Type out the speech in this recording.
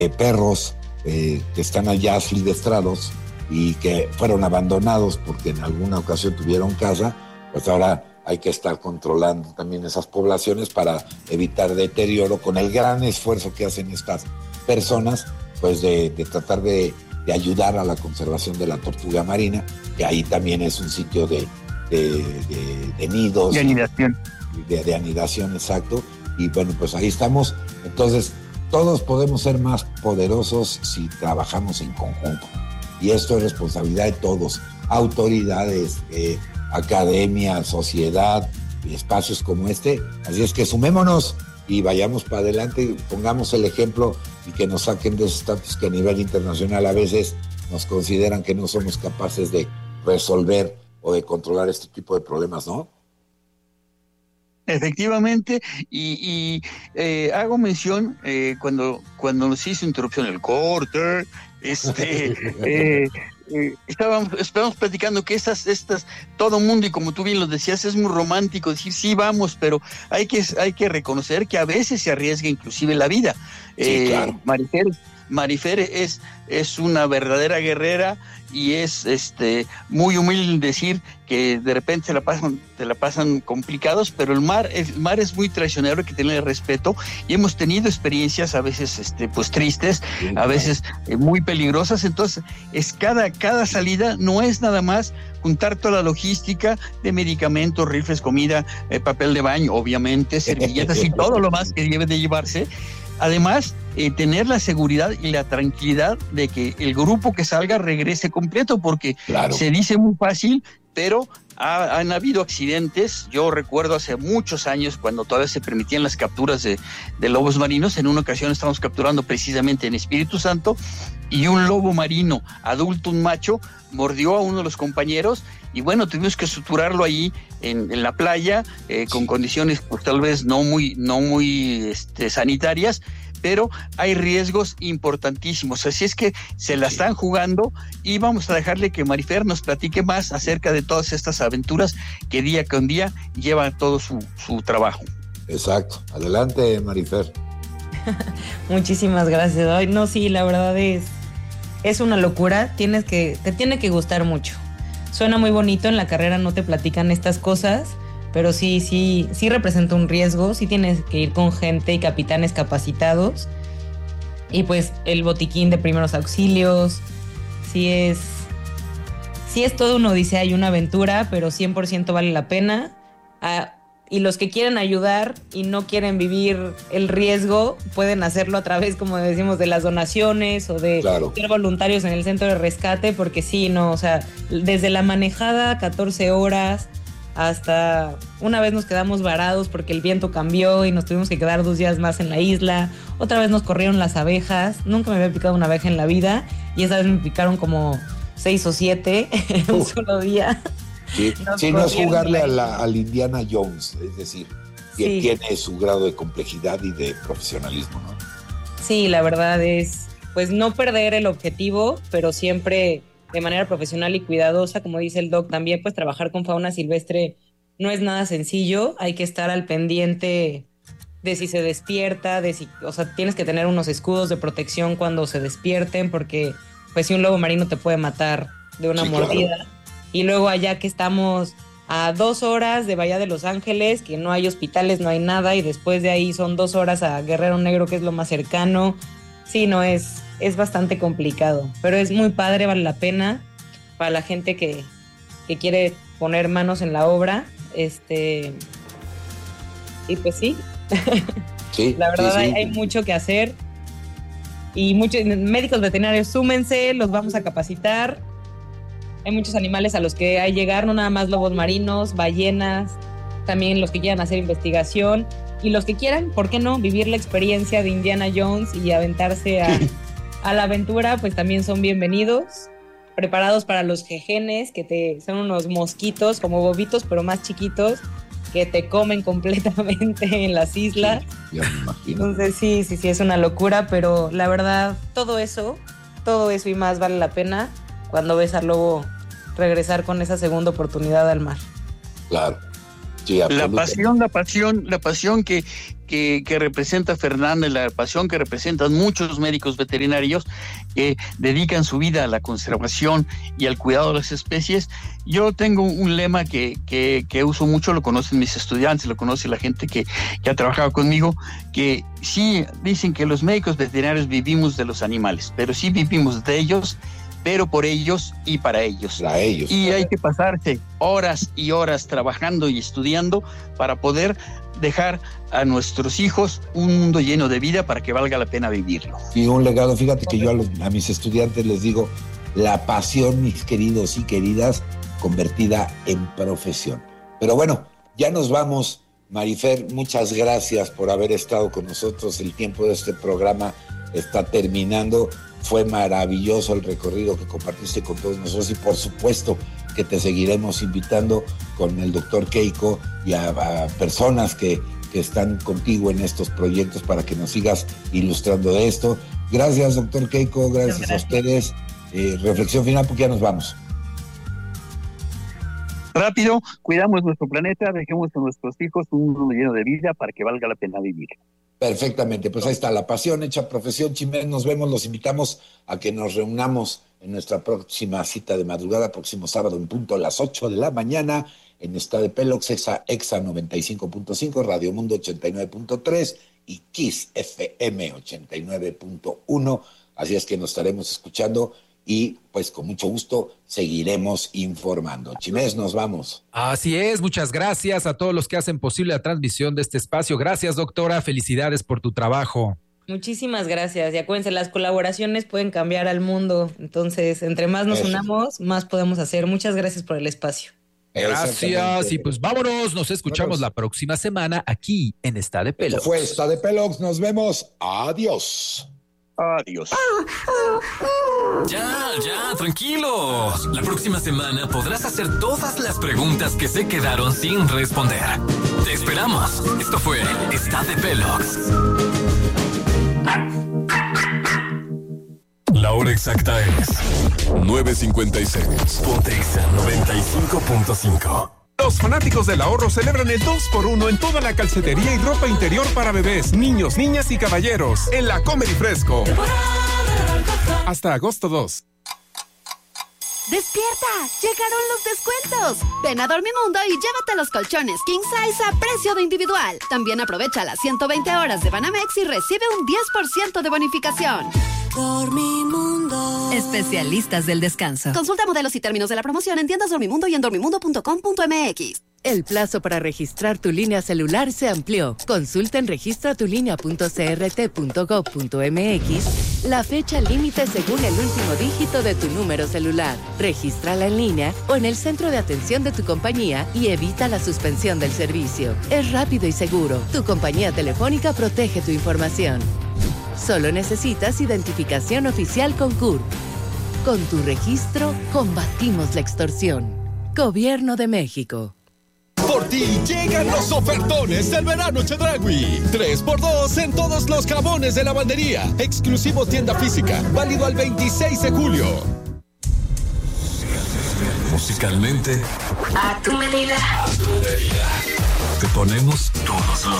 perros que están allá silvestrados y que fueron abandonados porque en alguna ocasión tuvieron casa, pues ahora hay que estar controlando también esas poblaciones para evitar deterioro, con el gran esfuerzo que hacen estas personas, pues de tratar de ayudar a la conservación de la tortuga marina, que ahí también es un sitio de nidos. De anidación. De anidación, exacto. Y bueno, pues ahí estamos. Entonces, todos podemos ser más poderosos si trabajamos en conjunto. Y esto es responsabilidad de todos, autoridades, academia, sociedad, espacios como este. Así es que sumémonos y vayamos para adelante, pongamos el ejemplo y que nos saquen de ese estatus que a nivel internacional a veces nos consideran que no somos capaces de resolver o de controlar este tipo de problemas, ¿no? Efectivamente, y hago mención cuando nos hizo interrupción el corte, estábamos platicando que estas, todo mundo, y como tú bien lo decías, es muy romántico decir sí vamos, pero hay que reconocer que a veces se arriesga inclusive la vida. Sí, claro. Marifer es una verdadera guerrera y es muy humilde decir que de repente se la pasan complicados, pero el mar es muy traicionero, hay que tenerle respeto, y hemos tenido experiencias a veces pues tristes, a veces muy peligrosas. Entonces cada salida no es nada más juntar toda la logística de medicamentos, rifles, comida, papel de baño, obviamente, servilletas y todo lo más que debe de llevarse. Además, tener la seguridad y la tranquilidad de que el grupo que salga regrese completo, porque claro, se dice muy fácil, pero han habido accidentes. Yo recuerdo hace muchos años, cuando todavía se permitían las capturas de lobos marinos, en una ocasión estábamos capturando precisamente en Espíritu Santo, y un lobo marino adulto, un macho, mordió a uno de los compañeros, y bueno, tuvimos que suturarlo ahí en la playa, con condiciones pues tal vez no muy sanitarias, pero hay riesgos importantísimos. Así es que se la están jugando, y vamos a dejarle que Marifer nos platique más acerca de todas estas aventuras que día con día lleva todo su trabajo. Exacto. Adelante, Marifer. Muchísimas gracias. Ay, no, sí, la verdad es una locura. Te tiene que gustar mucho. Suena muy bonito, en la carrera no te platican estas cosas, pero sí representa un riesgo. Sí tienes que ir con gente y capitanes capacitados, y pues el botiquín de primeros auxilios, sí es todo una odisea y una aventura, pero 100% vale la pena. Y los que quieren ayudar y no quieren vivir el riesgo, pueden hacerlo a través, como decimos, de las donaciones o de ser voluntarios en el centro de rescate, porque sí, no, o sea, desde la manejada 14 horas hasta una vez nos quedamos varados porque el viento cambió y nos tuvimos que quedar 2 días más en la isla. Otra vez nos corrieron las abejas. Nunca me había picado una abeja en la vida, y esa vez me picaron como 6 o 7 en un solo día. Sí, no es jugarle al Indiana Jones, es decir, que tiene su grado de complejidad y de profesionalismo, ¿no? Sí, la verdad es, pues, no perder el objetivo, pero siempre de manera profesional y cuidadosa, como dice el doc. También, pues, trabajar con fauna silvestre no es nada sencillo. Hay que estar al pendiente de si se despierta, o sea, tienes que tener unos escudos de protección cuando se despierten, porque, pues, si un lobo marino te puede matar de una mordida. Claro. Y luego allá que estamos a 2 horas de Bahía de Los Ángeles, que no hay hospitales, no hay nada, y después de ahí son 2 horas a Guerrero Negro, que es lo más cercano. Sí, no, es bastante complicado, pero es muy padre, vale la pena para la gente que quiere poner manos en la obra. Y pues sí, la verdad hay mucho que hacer, y muchos médicos veterinarios, súmense, los vamos a capacitar. Hay muchos animales a los que hay llegar, no nada más lobos marinos, ballenas, también los que quieran hacer investigación, y los que quieran, ¿por qué no?, vivir la experiencia de Indiana Jones y aventarse a la aventura, pues también son bienvenidos. Preparados para los jejenes, que son unos mosquitos como bobitos, pero más chiquitos, que te comen completamente en las islas. Sí, ya me imagino. Entonces sí, es una locura, pero la verdad, todo eso y más vale la pena cuando ves al lobo regresar con esa segunda oportunidad al mar. Claro. Sí, la pasión que representa Fernanda, la pasión que representan muchos médicos veterinarios que dedican su vida a la conservación y al cuidado de las especies. Yo tengo un lema que uso mucho, lo conocen mis estudiantes, lo conoce la gente que ha trabajado conmigo, que sí dicen que los médicos veterinarios vivimos de los animales, pero sí vivimos de ellos, pero por ellos y para ellos. Y hay que pasarse horas y horas trabajando y estudiando para poder dejar a nuestros hijos un mundo lleno de vida para que valga la pena vivirlo. Y un legado, fíjate que yo a mis estudiantes les digo, la pasión, mis queridos y queridas, convertida en profesión. Pero bueno, ya nos vamos. Marifer, muchas gracias por haber estado con nosotros. El tiempo de este programa está terminando. Fue maravilloso el recorrido que compartiste con todos nosotros y por supuesto que te seguiremos invitando con el doctor Keiko y a personas que están contigo en estos proyectos para que nos sigas ilustrando de esto. Gracias, doctor Keiko, gracias a ustedes. Reflexión final porque ya nos vamos. Rápido, cuidamos nuestro planeta, dejemos a nuestros hijos un mundo lleno de vida para que valga la pena vivir. Perfectamente, pues ahí está la pasión hecha profesión. Chimés, nos vemos, los invitamos a que nos reunamos en nuestra próxima cita de madrugada, próximo sábado en punto a las 8 de la mañana, en Está de Pelox, Exa 95.5, Radio Mundo 89.3 y Kiss FM 89.1. Así es que nos estaremos escuchando y pues con mucho gusto seguiremos informando. Chimés, nos vamos. Así es, muchas gracias a todos los que hacen posible la transmisión de este espacio. Gracias, doctora, felicidades por tu trabajo. Muchísimas gracias. Y acuérdense, las colaboraciones pueden cambiar al mundo. Entonces, entre más nos unamos, más podemos hacer. Muchas gracias por el espacio. Gracias. Y pues vámonos. Nos escuchamos la próxima semana aquí en Está de Pelox. Esto fue Está de Pelox. Nos vemos. Adiós. Adiós. Ya, tranquilos. La próxima semana podrás hacer todas las preguntas que se quedaron sin responder. Te esperamos. Esto fue Está de Pelox. La hora exacta es 9:56. Ponte Exa 95.5. Los fanáticos del ahorro celebran el 2x1 en toda la calcetería y ropa interior para bebés, niños, niñas y caballeros en la Comer y Fresco. Hasta agosto 2. ¡Despierta! ¡Llegaron los descuentos! Ven a Dormimundo y llévate los colchones King Size a precio de individual. También aprovecha las 120 horas de Banamex y recibe un 10% de bonificación. Dormimundo. Especialistas del descanso. Consulta modelos y términos de la promoción en tiendas Dormimundo y en dormimundo.com.mx. El plazo para registrar tu línea celular se amplió. Consulta en registratulinea.crt.gov.mx la fecha límite según el último dígito de tu número celular. Regístrala en línea o en el centro de atención de tu compañía y evita la suspensión del servicio. Es rápido y seguro. Tu compañía telefónica protege tu información. Solo necesitas identificación oficial con CURP. Con tu registro, combatimos la extorsión. Gobierno de México. Por ti llegan los ofertones del verano Chedraui. 3x2 en todos los jabones de lavandería. Exclusivo tienda física. Válido al 26 de julio. Musicalmente, a tu medida. te ponemos todos los